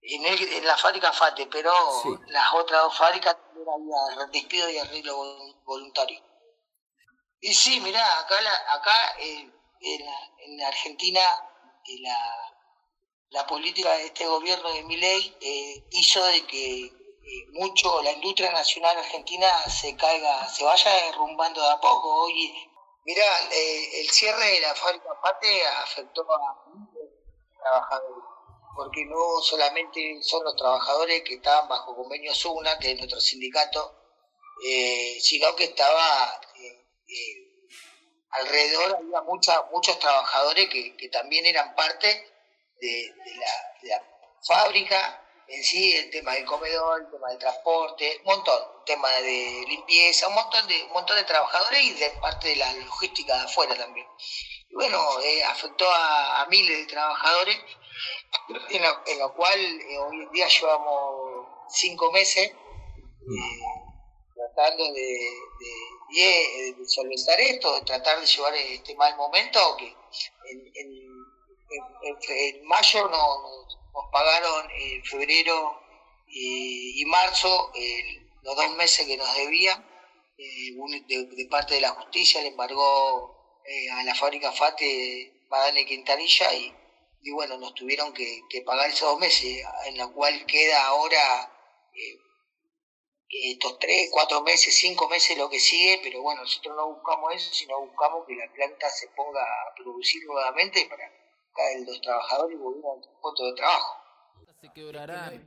en la fábrica FATE, pero Sí. las otras dos fábricas había despido y arreglo voluntario. Y sí, mirá, acá en Argentina la política de este gobierno de Milei hizo de que mucho la industria nacional argentina se vaya derrumbando de a poco. Hoy, mirá, el cierre de la fábrica FATE afectó a miles de trabajadores, porque no solamente son los trabajadores que estaban bajo convenio SUNA, que es nuestro sindicato, sino que estaba alrededor había muchos trabajadores que también eran parte de la fábrica en sí, el tema del comedor, el tema del transporte, un montón, el tema de limpieza, un montón de trabajadores y de parte de la logística de afuera también. Y bueno, afectó a miles de trabajadores, en lo cual hoy en día llevamos 5 meses tratando de solventar esto, de tratar de llevar este mal momento, que en mayo nos pagaron en febrero y marzo los 2 meses que nos debían, de parte de la justicia le embargó a la fábrica FATE Madane Quintanilla y bueno, nos tuvieron que pagar esos 2 meses, en la cual queda ahora estos 3, 4 meses, 5 meses lo que sigue, pero bueno, nosotros no buscamos eso, sino buscamos que la planta se ponga a producir nuevamente para que los trabajadores volvieran a su puesto de trabajo. Se quebrarán